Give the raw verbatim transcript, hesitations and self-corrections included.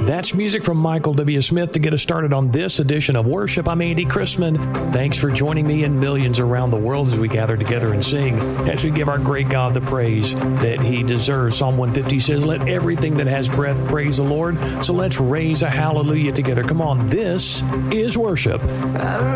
That's music from Michael W. Smith to get us started on this edition of Worship. I'm Andy Christman. Thanks for joining me and millions around the world as we gather together and sing, as we give our great God the praise that He deserves. Psalm one fifty says, "Let everything that has breath praise the Lord." So let's raise a hallelujah together. Come on, this is worship.